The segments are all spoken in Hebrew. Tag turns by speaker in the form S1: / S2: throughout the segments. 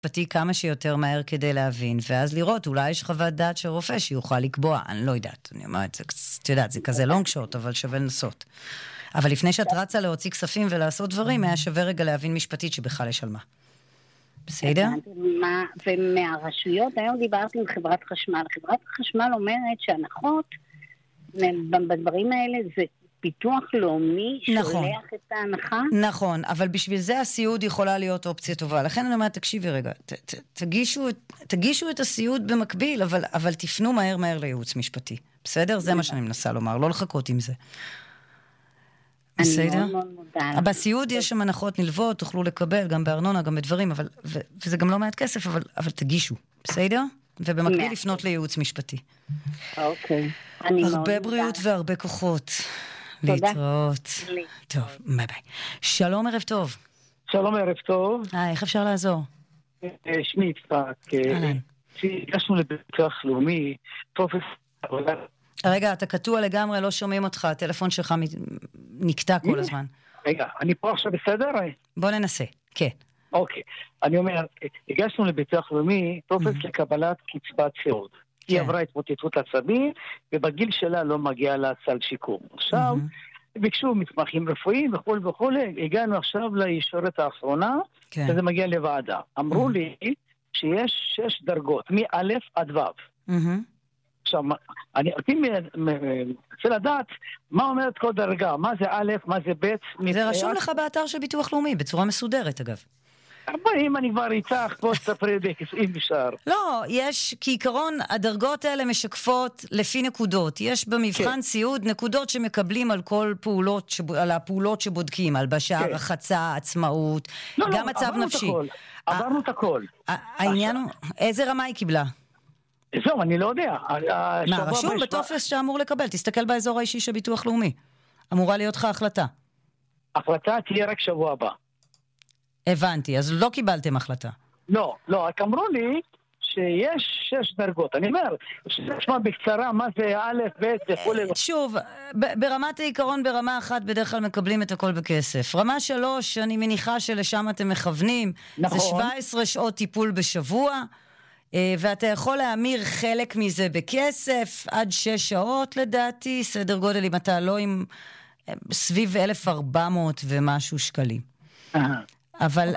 S1: משפטי כמה שיותר מהר כדי להבין, ואז לראות, אולי יש חוות דעת של רופא שיוכל לקבוע, אני לא יודעת, אני אומרת, את יודעת, זה כזה לונג שוט, אבל שווה לנסות. אבל לפני שאת רצה להוציא כספים ולעשות דברים, היה שווה רגע להבין משפטית שבכלל יש על מה. בסדר?
S2: ומהרשויות, היום דיברתי עם חברת חשמל. חברת חשמל אומרת שהנחות בדברים האלה זה ביטוח לאומי שולח את ההנחה.
S1: נכון, אבל בשביל זה הסיוד יכולה להיות אופציה טובה. לכן אני אומרת, תקשיבי רגע, תגישו את הסיוד במקביל, אבל תפנו מהר לייעוץ משפטי. בסדר? זה מה שאני מנסה לומר, לא לחכות עם זה. בסדר? בסיוד יש שם הנחות נלוות, תוכלו לקבל גם בארנונה, גם בדברים, וזה גם לא מעט כסף, אבל תגישו. בסדר? ובמקביל לפנות לייעוץ משפטי.
S2: אוקיי.
S1: הרבה בריאות והרבה כוחות. להתראות. טוב, ביי ביי. שלום, ערב טוב.
S3: שלום, ערב טוב.
S1: איך אפשר לעזור?
S3: שמי יצחק. הגשנו לביטוח לאומי, טופס...
S1: רגע, אתה קטוע לגמרי, לא שומעים אותך, הטלפון שלך נקטע כל הזמן.
S3: רגע, אני פה עכשיו בסדר?
S1: בוא ננסה, כן.
S3: אוקיי, אני אומר, הגשנו לביטוח לאומי, טופס לקבלת קצבת סיעוד. היא עברה התמוטטות עצבים, ובגיל שלה לא מגיעה לסל שיקום. עכשיו, ביקשו מתמחים רפואיים וכו', הגענו עכשיו לישורת האחרונה, וזה מגיע לוועדה. אמרו לי שיש 6 דרגות, מא' עד ו'. עכשיו, אני רוצה לדעת מה אומרת כל דרגה, מה זה א', מה זה ב'.
S1: זה רשום לך באתר של ביטוח לאומי, בצורה מסודרת אגב.
S3: אם אני כבר איתך, בוא תספרי אם אפשר.
S1: לא, יש, כעיקרון, הדרגות האלה משקפות לפי נקודות. יש במבחן סיעוד נקודות שמקבלים על כל פעולות, על הפעולות שבודקים, על בשעה, רחצה, עצמאות, גם מצב נפשי.
S3: עברנו את הכל.
S1: העניין הוא, איזה רמה היא קיבלה?
S3: זהו, אני לא יודע.
S1: מה, רשום בטופס שאמור לקבל, תסתכל באזור האישי של ביטוח לאומי. אמורה להיות לך החלטה.
S3: החלטה תהיה רק שבוע הבא.
S1: הבנתי, אז לא קיבלתם החלטה.
S3: לא, רק אמרו לי שיש 6 דרגות. אני אומר, שתשמע בקצרה מה זה א', ב' וכו'.
S1: שוב, ברמת העיקרון, ברמה 1 בדרך כלל מקבלים את הכל בכסף. רמה 3, אני מניחה שלשם אתם מכוונים, זה 17 שעות טיפול בשבוע, ואתה יכול להמיר חלק מזה בכסף, עד 6 שעות לדעתי, סדר גודל אם אתה לא עם סביב 1,400 ומשהו שקלים. אז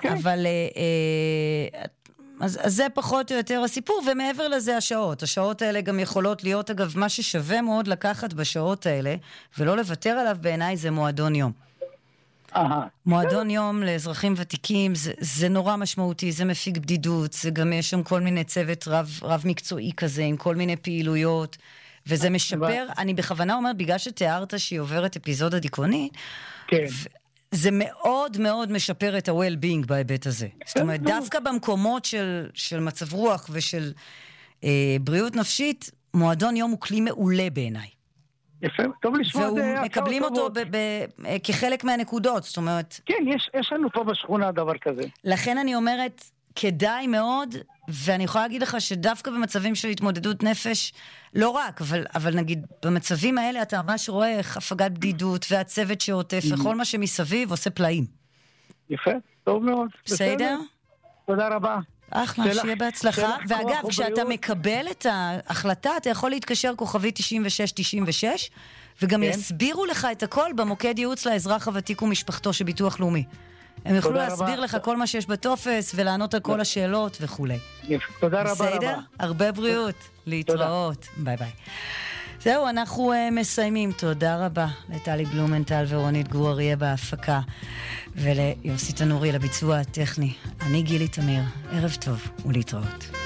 S1: זה פחות או יותר הסיפור, ומעבר לזה השעות האלה גם יכולות להיות, אגב, מה ששווה מאוד לקחת בשעות האלה, ולא לוותר עליו בעיניי, זה מועדון יום. מועדון יום לאזרחים ותיקים, זה נורא משמעותי, זה מפיק בדידות, זה גם יש שם כל מיני צוות רב מקצועי כזה, עם כל מיני פעילויות, וזה משפר, אני בכוונה אומרת, בגלל שתיארת שהיא עוברת אפיזודה דיכאונית, זה מאוד מאוד משפר את ה-well-being בהיבט הזה. זאת אומרת, דווקא במקומות של מצב רוח ושל בריאות נפשית, מועדון יום הוא כלי מעולה בעיניי.
S3: יפה, טוב לשמוע.
S1: והוא מקבלים אותו כחלק מהנקודות, זאת אומרת...
S3: כן, יש לנו פה בשכונה דבר כזה.
S1: לכן אני אומרת, כדאי מאוד, ואני יכולה להגיד לך שדווקא במצבים של התמודדות נפש, לא רק, אבל נגיד, במצבים האלה אתה ממש רואה איך הפגת בדידות, והצוות שעוטף, וכל מה שמסביב עושה פלאים.
S3: יפה, טוב מאוד.
S1: בסדר?
S3: תודה רבה.
S1: אחלה, שיהיה בהצלחה. ואגב, כשאתה מקבל את ההחלטה, אתה יכול להתקשר כוכבי 9696, וגם יסבירו לך את הכל במוקד ייעוץ לאזרח הוותיק ומשפחתו של ביטוח לאומי. הם יוכלו להסביר לך כל מה שיש בטופס, ולענות על כל השאלות וכו'.
S3: תודה רבה.
S1: בסדר? הרבה בריאות. להתראות. ביי ביי. זהו, אנחנו מסיימים. תודה רבה לטלי בלומנטל ורונית גור אריה בהפקה, וליוסי תנורי לביצוע הטכני. אני גילי תמיר. ערב טוב ולהתראות.